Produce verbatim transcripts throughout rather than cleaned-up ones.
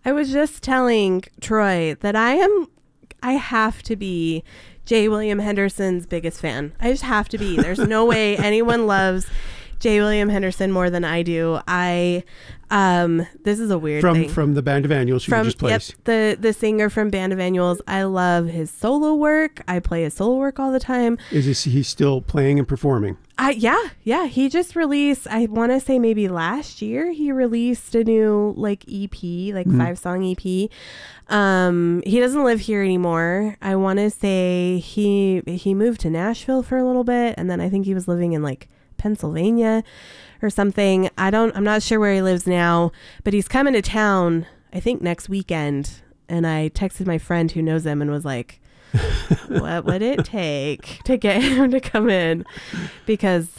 I was just telling Troy that I am, I have to be J. William Henderson's biggest fan. I just have to be. There's no way anyone loves J. William Henderson more than I do. I, um, this is a weird from, thing. From the Band of Annuals, who from, you just plays. Yep, the, the singer from Band of Annuals. I love his solo work. I play his solo work all the time. Is this, he still playing and performing? I, yeah, yeah. He just released, I want to say maybe last year, he released a new like E P, like mm-hmm. five song E P. Um, he doesn't live here anymore. I want to say he, he moved to Nashville for a little bit. And then I think he was living in like Pennsylvania or something. I don't, I'm not sure where he lives now, but he's coming to town, I think next weekend. And I texted my friend who knows him and was like, what would it take to get him to come in? Because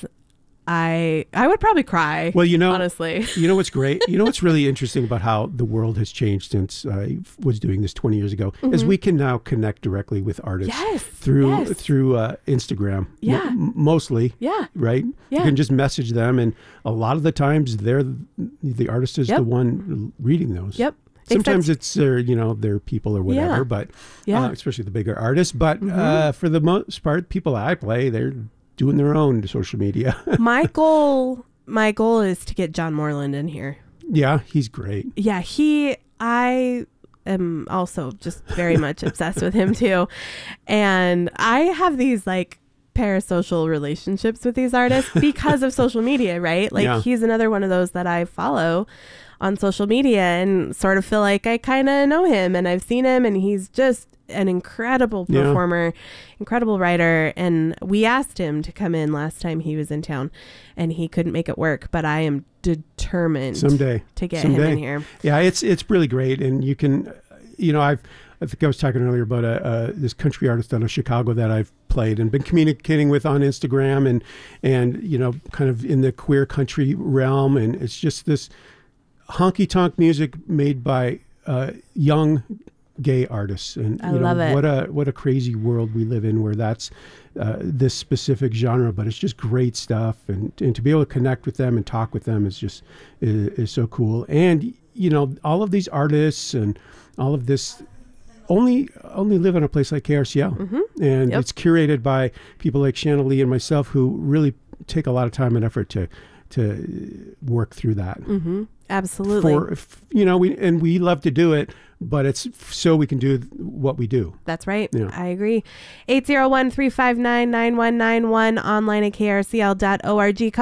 I I would probably cry. Well, you know, honestly, you know what's great? You know what's really interesting about how the world has changed since I was doing this twenty years ago mm-hmm. is we can now connect directly with artists yes, through yes. through uh, Instagram. Yeah, m- mostly. Yeah, right. Yeah. You can just message them, and a lot of the times they're the artist is yep. the one reading those. Yep. Sometimes Except, it's their, you know, their people or whatever, yeah. but yeah. Uh, especially the bigger artists. But mm-hmm. uh, for the most part, people I play, they're doing their own social media. my goal, my goal is to get John Moreland in here. Yeah, he's great. Yeah, he, I am also just very much obsessed with him too. And I have these like parasocial relationships with these artists because of social media, right? Like yeah. he's another one of those that I follow on social media and sort of feel like I kind of know him and I've seen him, and he's just an incredible performer, yeah. incredible writer. And we asked him to come in last time he was in town and he couldn't make it work, but I am determined someday to get someday. him in here. Yeah, it's it's really great. And you can, you know, I've I think I was talking earlier about a, uh, this country artist out of Chicago that I've played and been communicating with on Instagram and and you know, kind of in the queer country realm. And it's just this honky tonk music made by uh, young gay artists. And I you know, love it. What a what a crazy world we live in where that's uh, this specific genre, but it's just great stuff. And and to be able to connect with them and talk with them is just is, is so cool. And you know, all of these artists and all of this only only live in a place like K R C L. Mm-hmm. And yep. it's curated by people like Shanna Lee and myself who really take a lot of time and effort to to work through that. Mm-hmm. Absolutely. For, you know, we and we love to do it, but it's so we can do what we do. That's right. Yeah. I agree. eight zero one, three five nine, nine one nine one, online at K R C L dot org.